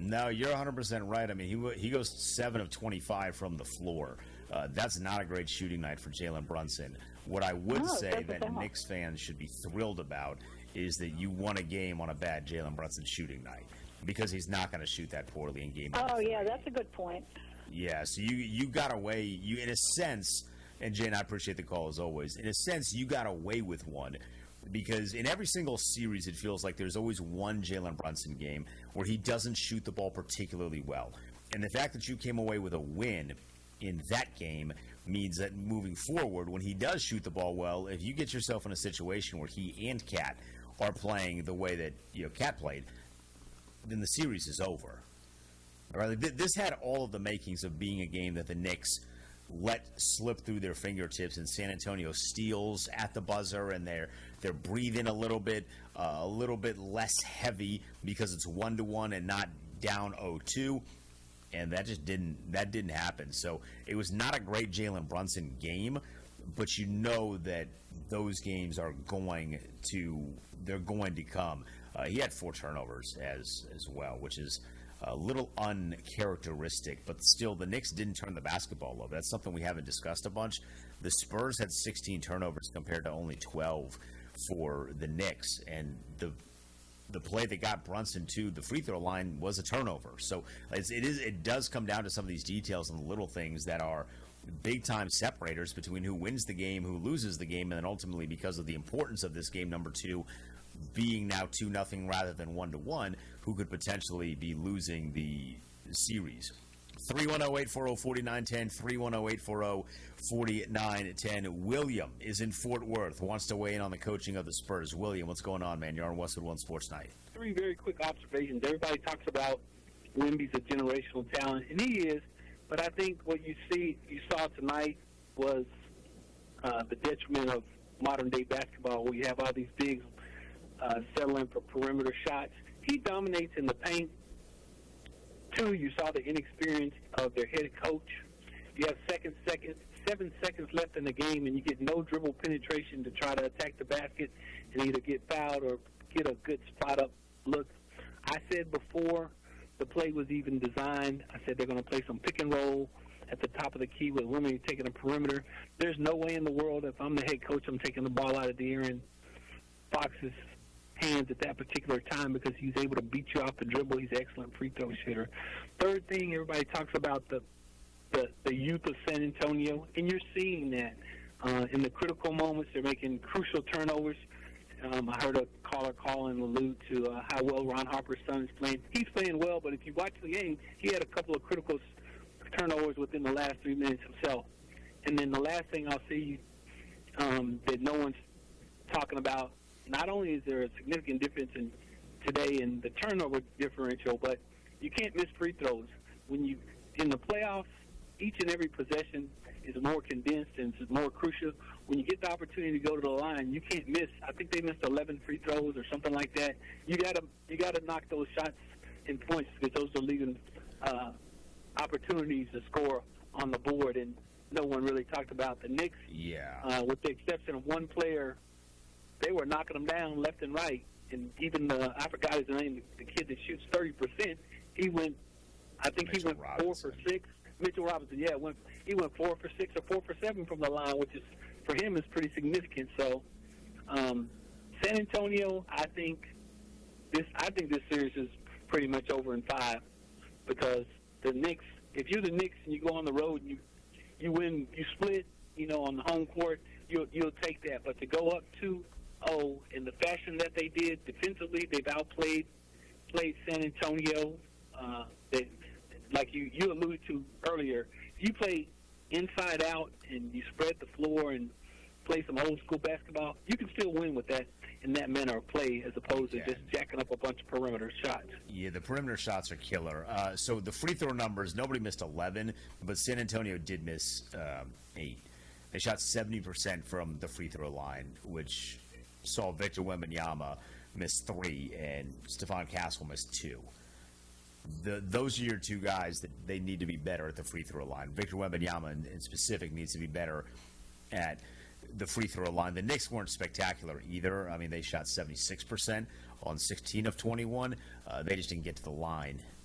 No, you're 100% right. I mean, he goes 7 of 25 from the floor. That's not a great shooting night for Jalen Brunson. What I would say that Knicks fans should be thrilled about is that you won a game on a bad Jalen Brunson shooting night, because he's not going to shoot that poorly in game. Oh, yeah, that's a good point. Yeah, so you got away, you in a sense, and Jane, I appreciate the call as always. In a sense, you got away with one, because in every single series, it feels like there's always one Jalen Brunson game where he doesn't shoot the ball particularly well. And the fact that you came away with a win in that game means that moving forward, when he does shoot the ball well, if you get yourself in a situation where he and Cat are playing the way that Cat played, then the series is over. All right, this had all of the makings of being a game that the Knicks let slip through their fingertips, and San Antonio steals at the buzzer, and they're breathing a little bit less heavy because it's 1-1 and not down 0-2. And that just didn't happen. So it was not a great Jalen Brunson game, but you know that those games are going to come. He had 4 turnovers as well, which is a little uncharacteristic, but still the Knicks didn't turn the basketball over. That's something we haven't discussed a bunch. The Spurs had 16 turnovers compared to only 12 for the Knicks, and the play that got Brunson to the free throw line was a turnover. So it does come down to some of these details and the little things that are big-time separators between who wins the game, who loses the game, and then ultimately, because of the importance of this game number 2 being now 2-0 rather than 1-1, who could potentially be losing the series. 310-840-4910, 310-840-4910. William is in Fort Worth, wants to weigh in on the coaching of the Spurs. William, what's going on, man? You're on Westwood One Sports Night. 3 very quick observations. Everybody talks about Wemby's a generational talent, and he is, but I think what you saw tonight was the detriment of modern-day basketball, where you have all these bigs settling for perimeter shots. He dominates in the paint. 2, you saw the inexperience of their head coach. You have 7 seconds left in the game, and you get no dribble penetration to try to attack the basket and either get fouled or get a good spot-up look. I said before the play was even designed, I said they're going to play some pick and roll at the top of the key with women taking a perimeter. There's no way in the world, if I'm the head coach, I'm taking the ball out of De'Aaron Fox's hands at that particular time, because he's able to beat you off the dribble. He's an excellent free throw shooter. 3rd thing, everybody talks about the youth of San Antonio, and you're seeing that in the critical moments. They're making crucial turnovers. I heard a caller call and allude to how well Ron Harper's son is playing. He's playing well, but if you watch the game, he had a couple of critical turnovers within the last 3 minutes himself. And then the last thing I'll see that no one's talking about, not only is there a significant difference today in the turnover differential, but you can't miss free throws. In the playoffs, each and every possession is more condensed and it's more crucial. When you get the opportunity to go to the line, you can't miss. I think they missed 11 free throws or something like that. You gotta knock those shots in points, because those are leaving opportunities to score on the board. And no one really talked about the Knicks. Yeah. With the exception of one player, they were knocking them down left and right. And even I forgot his name, the kid that shoots 30%, he went 4 for 6. Mitchell Robinson, yeah, he went 4 for 6 or 4 for 7 from the line, which is, for him, is pretty significant. So, San Antonio, I think this series is pretty much over in 5, because the Knicks, if you're the Knicks and you go on the road and you win, you split, on the home court, you'll take that. But to go up 2-0 in the fashion that they did defensively, they've played San Antonio. Like you alluded to earlier, if you play inside out and you spread the floor and play some old school basketball, you can still win with that in that manner of play, as opposed to just jacking up a bunch of perimeter shots. Yeah, the perimeter shots are killer. So the free throw numbers, nobody missed 11, but San Antonio did miss 8. They shot 70% from the free throw line, which saw Victor Wembanyama miss 3 and Stephon Castle miss 2. Those are your 2 guys that they need to be better at the free throw line. Victor Wembanyama in specific needs to be better at the free throw line. The Knicks weren't spectacular either. I mean, they shot 76% on 16 of 21. They just didn't get to the line